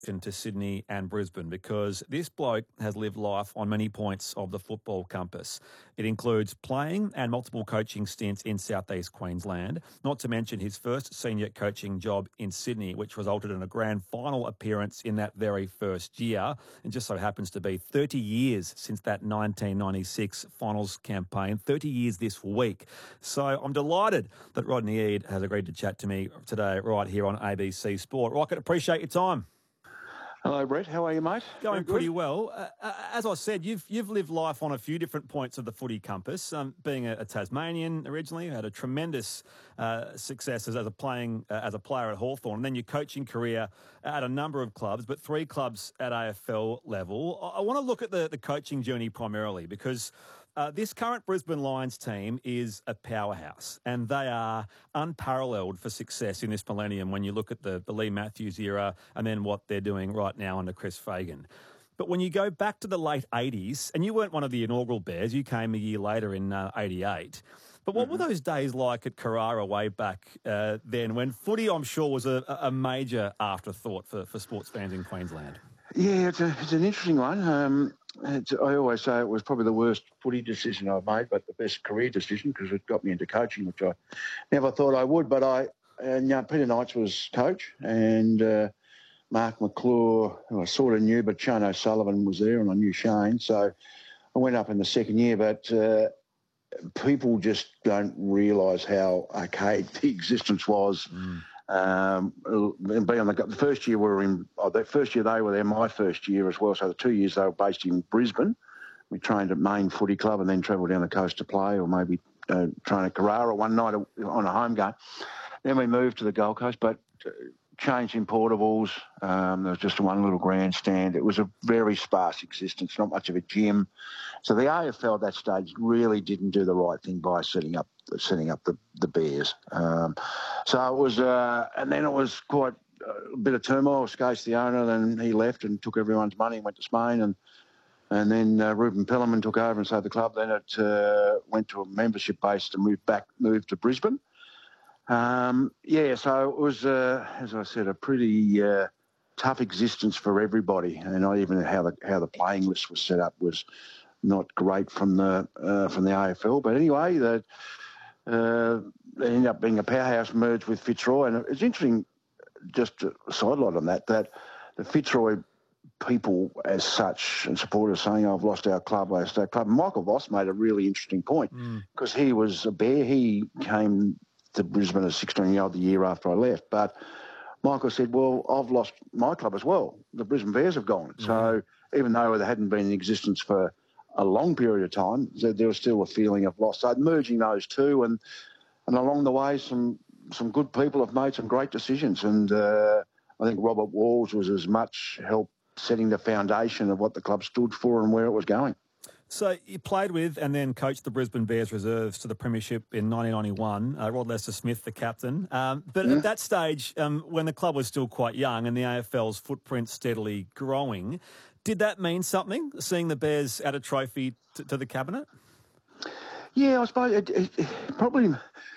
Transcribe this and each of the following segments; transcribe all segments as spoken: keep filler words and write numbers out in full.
to Sydney and Brisbane because this bloke has lived life on many points of the football compass. It includes playing and multiple coaching stints in southeast Queensland, not to mention his first senior coaching job in Sydney, which resulted in a grand final appearance in that very first year. It just so happens to be thirty years since that nineteen ninety-six finals campaign, thirty years this week. So I'm delighted that Rodney Eade has agreed to chat to me today right here on A B C Sport. Rocket, appreciate your time. Hello, Brett. How are you, mate? Going pretty well. Uh, uh, as I said, you've you've lived life on a few different points of the footy compass. Um, being a, a Tasmanian originally, had a tremendous uh, success as, as a playing uh, as a player at Hawthorn, and then your coaching career at a number of clubs, but three clubs at A F L level. I, I want to look at the, the coaching journey primarily because Uh, this current Brisbane Lions team is a powerhouse and they are unparalleled for success in this millennium when you look at the, the Lee Matthews era and then what they're doing right now under Chris Fagan. But when you go back to the late eighties, and you weren't one of the inaugural Bears, you came a year later in uh, eighty-eight. But what mm-hmm. were those days like at Carrara way back uh, then when footy, I'm sure, was a, a major afterthought for, for sports fans in Queensland? Yeah, it's, a, it's an interesting one. Um, it's, I always say it was probably the worst footy decision I've made, but the best career decision because it got me into coaching, which I never thought I would. But I, and, you know, Peter Knights was coach, and uh, Mark McClure, who I sort of knew, but Shane O'Sullivan was there, and I knew Shane. So I went up in the second year, but uh, people just don't realise how archaic the existence was. Mm. Um, being on the, the first year we were in, oh, the first year they were there, my first year as well. So the two years they were based in Brisbane. We trained at Main Footy Club and then travelled down the coast to play, or maybe uh, train at Carrara one night on a home game. Then we moved to the Gold Coast, but uh, changed in portables. Um, there was just one little grandstand. It was a very sparse existence, not much of a gym. So the A F L at that stage really didn't do the right thing by setting up setting up the, the Bears. Um, so it was, uh, and then it was quite a bit of turmoil. Skase, the owner, then he left and took everyone's money and went to Spain, and and then uh, Ruben Pellerman took over and saved the club. Then it uh, went to a membership base to move back, moved to Brisbane. Um, yeah, so it was, uh, as I said, a pretty uh, tough existence for everybody, and not even how the how the playing list was set up was not great from the uh, from the A F L. But anyway, the, uh, they ended up being a powerhouse, merged with Fitzroy, and it's interesting. Just a sidelight on that, that the Fitzroy people as such and supporters saying, oh, I've lost our club, lost our club. Michael Voss made a really interesting point because mm. he was a Bear. He came to Brisbane as sixteen-year-old the year after I left. But Michael said, well, I've lost my club as well. The Brisbane Bears have gone. Mm. So even though they hadn't been in existence for a long period of time, there was still a feeling of loss. So merging those two, and and along the way, some some good people have made some great decisions. And uh, I think Robert Walls was as much help setting the foundation of what the club stood for and where it was going. So you played with and then coached the Brisbane Bears reserves to the premiership in nineteen ninety-one, uh, Rod Lester-Smith, the captain. Um, but mm. at that stage, um, when the club was still quite young and the A F L's footprint steadily growing, did that mean something, seeing the Bears add a trophy to, to the cabinet? Yeah, I suppose it, it, it probably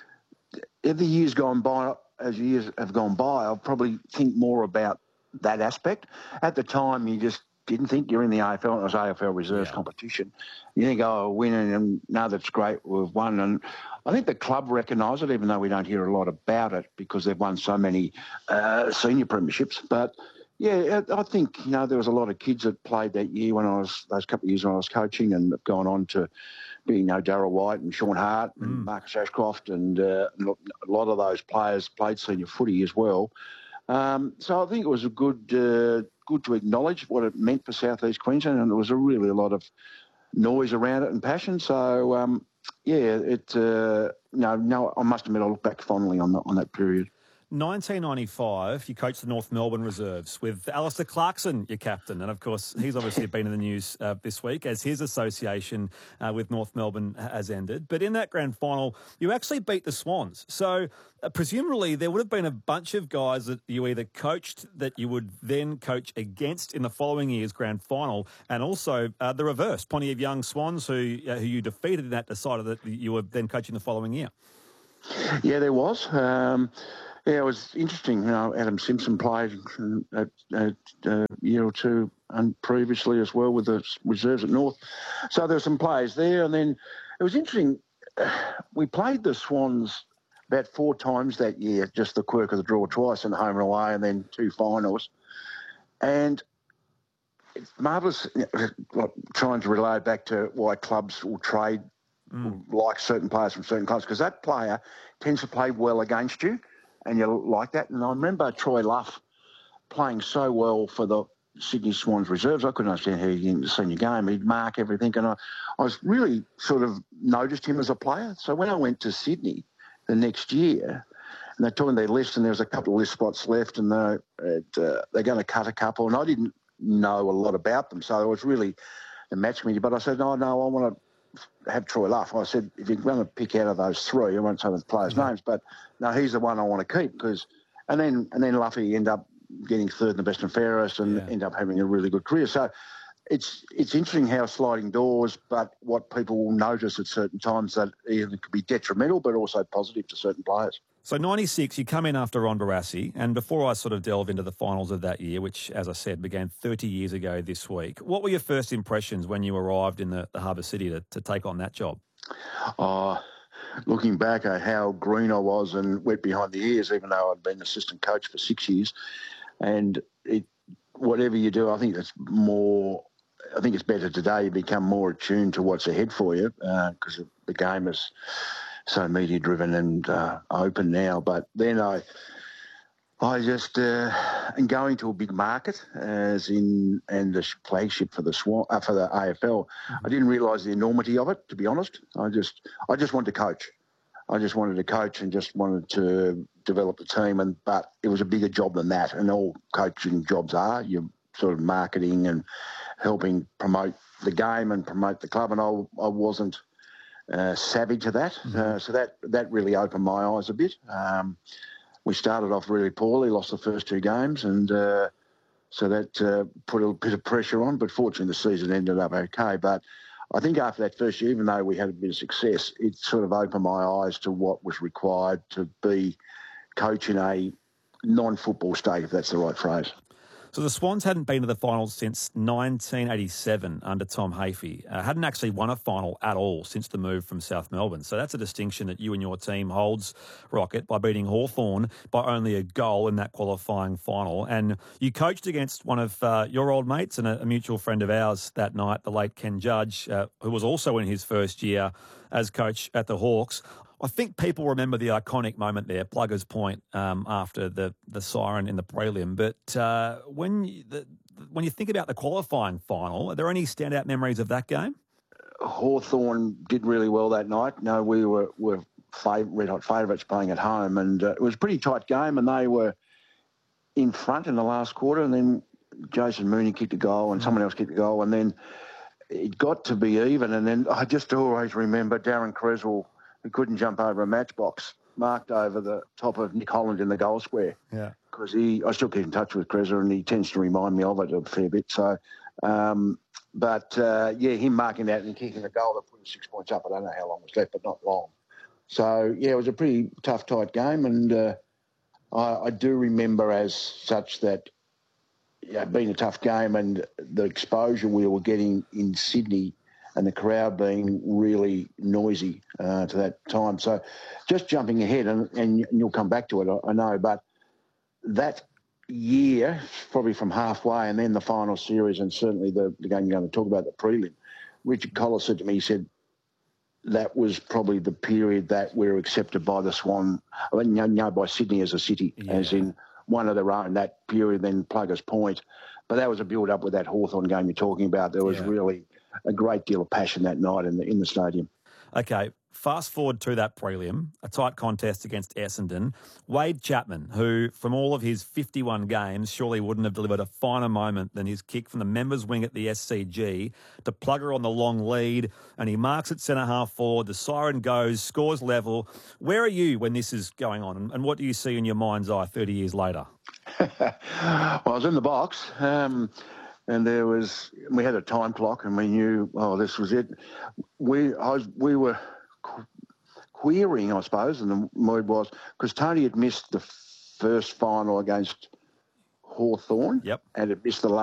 as the years gone by, as years have gone by, I'll probably think more about that aspect. At the time, you just didn't think you're in the A F L. It was A F L reserves yeah. competition. You think, oh, winning, and no, that's great, we've won. And I think the club recognise it, even though we don't hear a lot about it because they've won so many uh, senior premierships. But yeah, I think, you know, there was a lot of kids that played that year when I was, those couple of years when I was coaching, and have gone on to being, you know, Darryl White and Sean Hart and mm. Marcus Ashcroft, and uh, a lot of those players played senior footy as well. Um, so I think it was a good, uh, good to acknowledge what it meant for South East Queensland, and there was a really a lot of noise around it and passion. So um, yeah, it. Uh, no, no, I must admit, I look back fondly on the, on that period. nineteen ninety-five, you coached the North Melbourne Reserves with Alistair Clarkson, your captain. And, of course, he's obviously been in the news uh, this week as his association uh, with North Melbourne has ended. But in that grand final, you actually beat the Swans. So, uh, presumably, there would have been a bunch of guys that you either coached that you would then coach against in the following year's grand final, and also uh, the reverse, plenty of young Swans who, uh, who you defeated in that decided that you were then coaching the following year. Yeah, there was. Um Yeah, it was interesting. You know, Adam Simpson played a, a, a year or two previously as well with the reserves at North. So there were some players there. And then it was interesting. We played the Swans about four times that year, just the quirk of the draw twice, and home and away, and then two finals. And it's marvellous, like, trying to relay back to why clubs will trade mm. like certain players from certain clubs, because that player tends to play well against you, and you like that. And I remember Troy Luff playing so well for the Sydney Swans reserves. I couldn't understand how he didn't senior game. He'd mark everything, and I, I was really sort of noticed him as a player. So when I went to Sydney the next year, and they're talking their list, and there was a couple of list spots left, and they're, uh, they're going to cut a couple, and I didn't know a lot about them, so it was really the match committee. But I said, no, no, I want to have Troy Luff. I said, if you're going to pick out of those three, I won't say the players' yeah. names, but no, he's the one I want to keep. Because, and then and then Luffy ended up getting third in the best and fairest, and yeah. ended up having a really good career. So it's it's interesting how sliding doors, but what people will notice at certain times that either could be detrimental, but also positive to certain players. So ninety-six, you come in after Ron Barassi, and before I sort of delve into the finals of that year, which, as I said, began thirty years ago this week, what were your first impressions when you arrived in the, the Harbour City to, to take on that job? Oh, looking back at how green I was and wet behind the ears, even though I'd been assistant coach for six years, and it, whatever you do, I think it's more... I think it's better today. You become more attuned to what's ahead for you, because uh, the game is so media driven and uh, open now. But then I, I just uh, and going to a big market, as in and the flagship for the Swan uh, for the A F L. Mm-hmm. I didn't realise the enormity of it. To be honest, I just I just wanted to coach. I just wanted to coach and just wanted to develop the team. And but it was a bigger job than that. And all coaching jobs are you're sort of marketing and helping promote the game and promote the club, and I, I wasn't uh, savvy to that. Mm-hmm. Uh, so that that really opened my eyes a bit. Um, we started off really poorly, lost the first two games, and uh, so that uh, put a bit of pressure on, but fortunately the season ended up okay. But I think after that first year, even though we had a bit of success, it sort of opened my eyes to what was required to be coaching a non-football state, if that's the right phrase. So the Swans hadn't been to the finals since nineteen eighty-seven under Tom Hafey. Uh, hadn't actually won a final at all since the move from South Melbourne. So that's a distinction that you and your team holds, Rocket, by beating Hawthorn by only a goal in that qualifying final. And you coached against one of uh, your old mates and a, a mutual friend of ours that night, the late Ken Judge, uh, who was also in his first year as coach at the Hawks. I think people remember the iconic moment there, Plugger's Point, um, after the, the siren in the prelim. But uh, when you, the, when you think about the qualifying final, are there any standout memories of that game? Hawthorn did really well that night. No, we were, were fav- red hot favourites playing at home, and uh, it was a pretty tight game, and they were in front in the last quarter, and then Jason Mooney kicked a goal and someone else kicked a goal, and then it got to be even. And then I just always remember Darren Creswell, who couldn't jump over a matchbox, marked over the top of Nick Holland in the goal square. Yeah. Because he, I still keep in touch with Cresswell, and he tends to remind me of it a fair bit. So, um, but uh, yeah, him marking that and kicking the goal that put him six points up. I don't know how long was left, but not long. So yeah, it was a pretty tough, tight game, and uh, I, I do remember as such that yeah, being a tough game and the exposure we were getting in Sydney, and the crowd being really noisy uh, to that time. So just jumping ahead, and, and you'll come back to it, I, I know, but that year, probably from halfway, and then the final series, and certainly the, the game you're going to talk about, the prelim, Richard Collis said to me, he said, that was probably the period that we were accepted by the Swan, I mean, you know, by Sydney as a city, yeah. as in one of their own, that period, then Pluggers Point. But that was a build-up with that Hawthorn game you're talking about. There was yeah. really a great deal of passion that night in the in the stadium. Okay, fast forward to that prelim, a tight contest against Essendon. Wade Chapman, who from all of his fifty-one games surely wouldn't have delivered a finer moment than his kick from the members' wing at the S C G to Plugger on the long lead, and he marks at centre half forward. The siren goes, scores level. Where are you when this is going on, and what do you see in your mind's eye thirty years later? Well, I was in the box. Um, And there was, we had a time clock, and we knew, oh, this was it. We, I was, we were querying, I suppose, and the mood was because Tony had missed the first final against Hawthorn. Yep. And had missed the